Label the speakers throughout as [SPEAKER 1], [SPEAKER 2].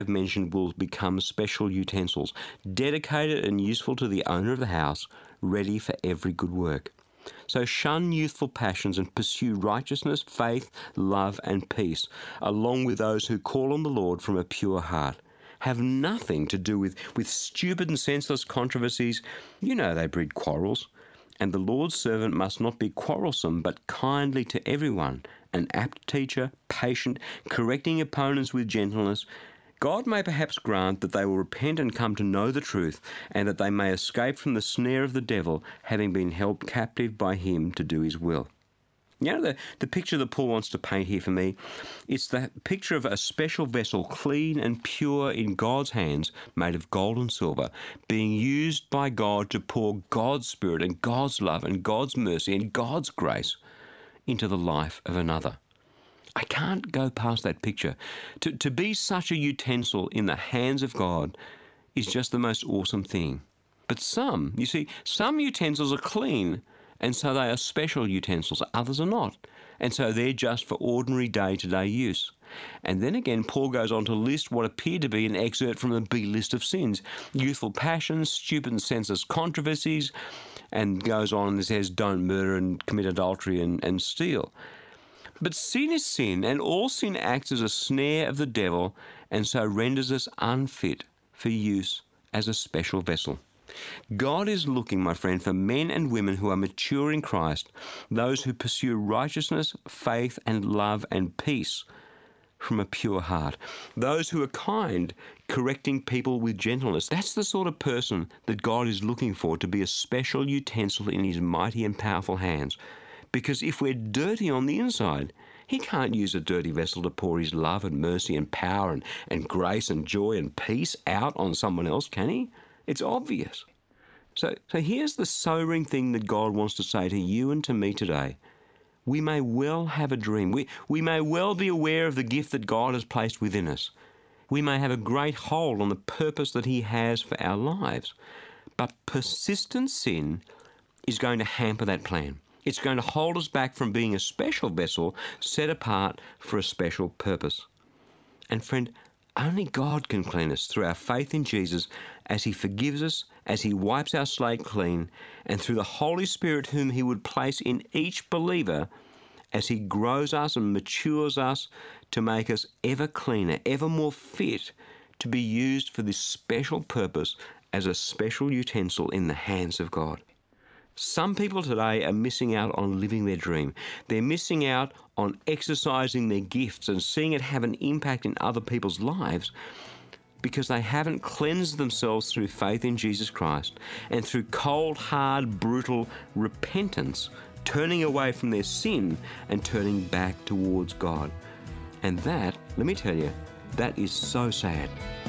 [SPEAKER 1] mentioned will become special utensils, dedicated and useful to the owner of the house, ready for every good work. So shun youthful passions and pursue righteousness, faith, love and peace, along with those who call on the Lord from a pure heart. Have nothing to do with stupid and senseless controversies. You know they breed quarrels. And the Lord's servant must not be quarrelsome, but kindly to everyone, an apt teacher, patient, correcting opponents with gentleness. God may perhaps grant that they will repent and come to know the truth, and that they may escape from the snare of the devil, having been held captive by him to do his will. You know, the picture that Paul wants to paint here for me, it's the picture of a special vessel, clean and pure in God's hands, made of gold and silver, being used by God to pour God's Spirit and God's love and God's mercy and God's grace into the life of another. I can't go past that picture. To be such a utensil in the hands of God is just the most awesome thing. But some utensils are clean, and so they are special utensils. Others are not. And so they're just for ordinary day-to-day use. And then again, Paul goes on to list what appeared to be an excerpt from the B list of sins. Youthful passions, stupid and senseless controversies, and goes on and says, don't murder and commit adultery and steal. But sin is sin, and all sin acts as a snare of the devil, and so renders us unfit for use as a special vessel. God is looking, my friend, for men and women who are mature in Christ, those who pursue righteousness, faith and love and peace from a pure heart, those who are kind, correcting people with gentleness. That's the sort of person that God is looking for to be a special utensil in his mighty and powerful hands. Because if we're dirty on the inside, he can't use a dirty vessel to pour his love and mercy and power and grace and joy and peace out on someone else, can he? It's obvious. So here's the sobering thing that God wants to say to you and to me today. We may well have a dream. We may well be aware of the gift that God has placed within us. We may have a great hold on the purpose that he has for our lives. But persistent sin is going to hamper that plan. It's going to hold us back from being a special vessel set apart for a special purpose. And friend, only God can clean us through our faith in Jesus as he forgives us, as he wipes our slate clean, and through the Holy Spirit whom he would place in each believer as he grows us and matures us to make us ever cleaner, ever more fit to be used for this special purpose as a special utensil in the hands of God. Some people today are missing out on living their dream. They're missing out on exercising their gifts and seeing it have an impact in other people's lives because they haven't cleansed themselves through faith in Jesus Christ and through cold, hard, brutal repentance, turning away from their sin and turning back towards God. And that, let me tell you, that is so sad.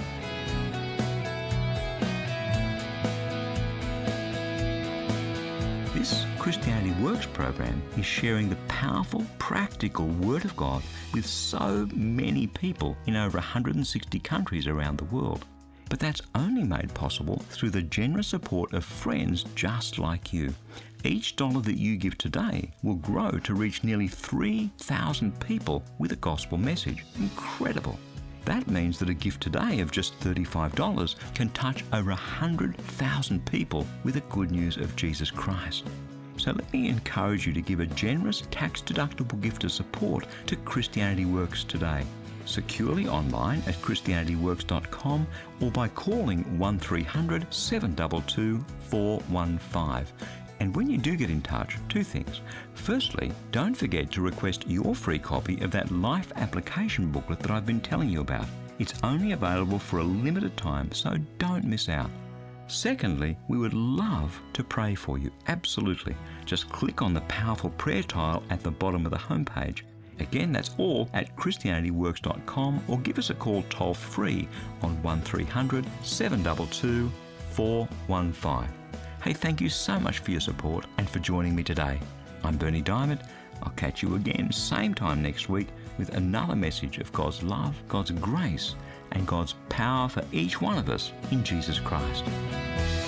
[SPEAKER 1] This Christianity Works program is sharing the powerful, practical Word of God with so many people in over 160 countries around the world. But that's only made possible through the generous support of friends just like you. Each dollar that you give today will grow to reach nearly 3,000 people with a gospel message. Incredible! That means that a gift today of just $35 can touch over 100,000 people with the good news of Jesus Christ. So let me encourage you to give a generous tax-deductible gift of support to Christianity Works today, securely online at christianityworks.com or by calling 1300 722 415. And when you do get in touch, two things. Firstly, don't forget to request your free copy of that life application booklet that I've been telling you about. It's only available for a limited time, so don't miss out. Secondly, we would love to pray for you. Absolutely. Just click on the powerful prayer tile at the bottom of the homepage. Again, that's all at christianityworks.com or give us a call toll-free on 1300 722 415. Hey, thank you so much for your support and for joining me today. I'm Berni Dymet. I'll catch you again same time next week with another message of God's love, God's grace, and God's power for each one of us in Jesus Christ.